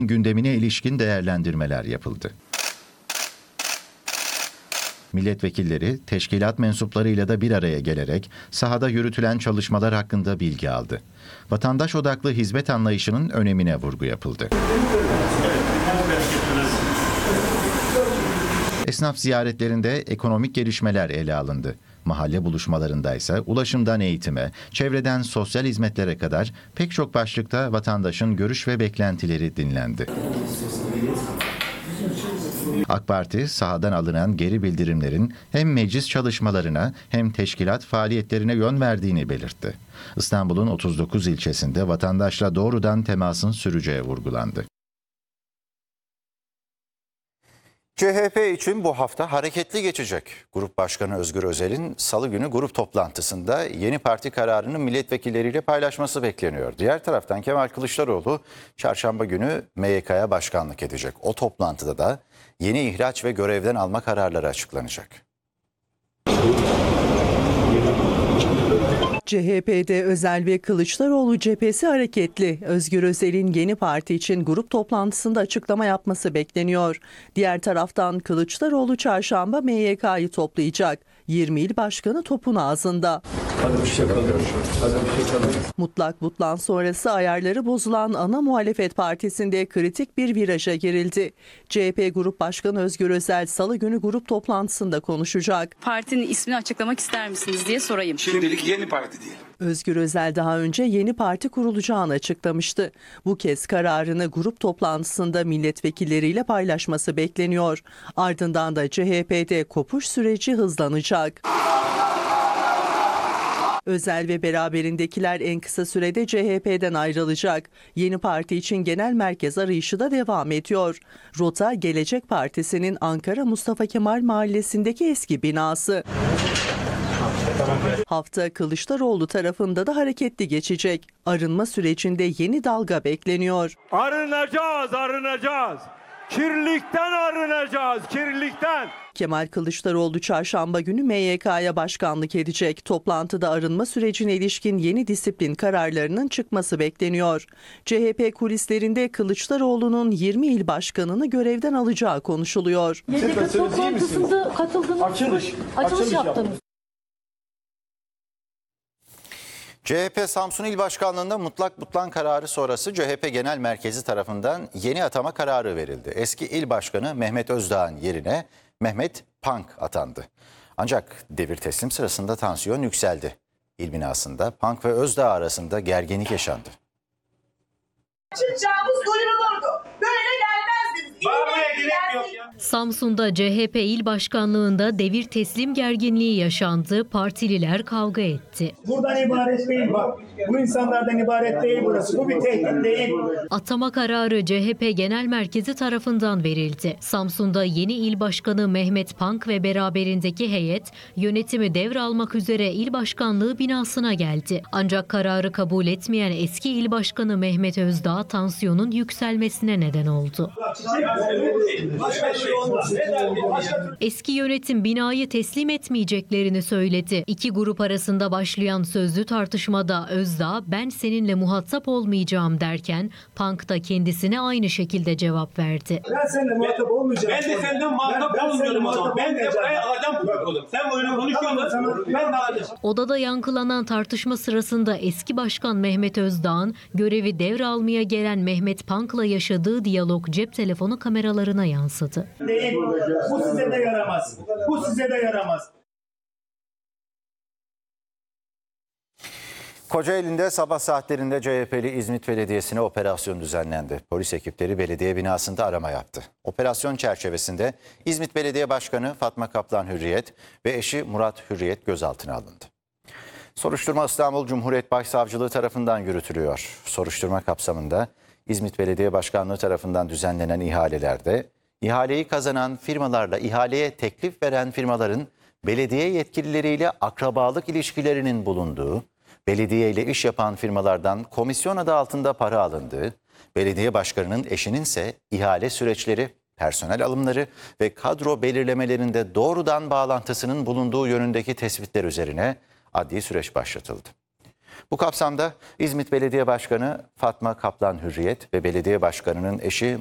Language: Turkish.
gündemine ilişkin değerlendirmeler yapıldı. Milletvekilleri, teşkilat mensuplarıyla da bir araya gelerek sahada yürütülen çalışmalar hakkında bilgi aldı. Vatandaş odaklı hizmet anlayışının önemine vurgu yapıldı. Esnaf ziyaretlerinde ekonomik gelişmeler ele alındı. Mahalle buluşmalarında ise ulaşımdan eğitime, çevreden sosyal hizmetlere kadar pek çok başlıkta vatandaşın görüş ve beklentileri dinlendi. AK Parti, sahadan alınan geri bildirimlerin hem meclis çalışmalarına hem teşkilat faaliyetlerine yön verdiğini belirtti. İstanbul'un 39 ilçesinde vatandaşla doğrudan temasın süreceği vurgulandı. CHP için bu hafta hareketli geçecek. Grup Başkanı Özgür Özel'in Salı günü grup toplantısında yeni parti kararını milletvekilleriyle paylaşması bekleniyor. Diğer taraftan Kemal Kılıçdaroğlu Çarşamba günü MYK'ya başkanlık edecek. O toplantıda da yeni ihraç ve görevden alma kararları açıklanacak. CHP'de Özel ve Kılıçdaroğlu cephesi hareketli. Özgür Özel'in yeni parti için grup toplantısında açıklama yapması bekleniyor. Diğer taraftan Kılıçdaroğlu Çarşamba MYK'yı toplayacak. 20 il başkanı topun ağzında. Mutlak butlan sonrası ayarları bozulan ana muhalefet partisinde kritik bir viraja girildi. CHP Grup Başkanı Özgür Özel Salı günü grup toplantısında konuşacak. Partinin ismini açıklamak ister misiniz diye sorayım. Şimdilik yeni parti diyelim. Özgür Özel daha önce yeni parti kurulacağını açıklamıştı. Bu kez kararını grup toplantısında milletvekilleriyle paylaşması bekleniyor. Ardından da CHP'de kopuş süreci hızlanacak. Özel ve beraberindekiler en kısa sürede CHP'den ayrılacak. Yeni parti için genel merkez arayışı da devam ediyor. Rota Gelecek Partisi'nin Ankara Mustafa Kemal Mahallesi'ndeki eski binası. Hafta Kılıçdaroğlu tarafında da hareketli geçecek. Arınma sürecinde yeni dalga bekleniyor. Arınacağız, arınacağız. Kirlilikten arınacağız, kirlilikten. Kemal Kılıçdaroğlu Çarşamba günü MYK'ya başkanlık edecek. Toplantıda arınma sürecine ilişkin yeni disiplin kararlarının çıkması bekleniyor. CHP kulislerinde Kılıçdaroğlu'nun 20 il başkanını görevden alacağı konuşuluyor. YDK toplantısında katıldınız. Açılış yaptınız. CHP Samsun İl Başkanlığı'nda mutlak butlan kararı sonrası CHP Genel Merkezi tarafından yeni atama kararı verildi. Eski İl Başkanı Mehmet Özdağ'ın yerine Mehmet Pank atandı. Ancak devir teslim sırasında tansiyon yükseldi. İl binasında Pank ve Özdağ arasında gerginlik yaşandı. Çıkacağımız duyurulurdu. Böyle gelmezdiniz. Bağırmaya gerek yok ya. Samsun'da CHP İl Başkanlığı'nda devir teslim gerginliği yaşandı. Partililer kavga etti. Buradan ibaret değil bak. Bu insanlardan ibaret değil burası. Bu bir tehdit değil. Atama kararı CHP Genel Merkezi tarafından verildi. Samsun'da yeni il başkanı Mehmet Pank ve beraberindeki heyet yönetimi devralmak üzere il başkanlığı binasına geldi. Ancak kararı kabul etmeyen eski il başkanı Mehmet Özdağ tansiyonun yükselmesine neden oldu. Eski yönetim binayı teslim etmeyeceklerini söyledi. İki grup arasında başlayan sözlü tartışmada Özdağ "ben seninle muhatap olmayacağım" derken Pank da kendisine aynı şekilde cevap verdi. Ben seninle muhatap olmayacağım. Ben de senden muhatap olmuyorum o zaman. Ben de buraya adam kurulum. Sen böyle konuşuyorsun. Ben de alacağım. Odada yankılanan tartışma sırasında eski başkan Mehmet Özdağ'ın görevi devralmaya gelen Mehmet Pank'la yaşadığı diyalog cep telefonu kameralarına yansıdı. Değil. Bu size de yaramaz. Bu size de yaramaz. Kocaeli'nde sabah saatlerinde CHP'li İzmit Belediyesi'ne operasyon düzenlendi. Polis ekipleri belediye binasında arama yaptı. Operasyon çerçevesinde İzmit Belediye Başkanı Fatma Kaplan Hürriyet ve eşi Murat Hürriyet gözaltına alındı. Soruşturma İstanbul Cumhuriyet Başsavcılığı tarafından yürütülüyor. Soruşturma kapsamında İzmit Belediye Başkanlığı tarafından düzenlenen ihalelerde ihaleyi kazanan firmalarla ihaleye teklif veren firmaların belediye yetkilileriyle akrabalık ilişkilerinin bulunduğu, belediye ile iş yapan firmalardan komisyon adı altında para alındığı, belediye başkanının eşinin ise ihale süreçleri, personel alımları ve kadro belirlemelerinde doğrudan bağlantısının bulunduğu yönündeki tespitler üzerine adli süreç başlatıldı. Bu kapsamda İzmit Belediye Başkanı Fatma Kaplan Hürriyet ve belediye başkanının eşi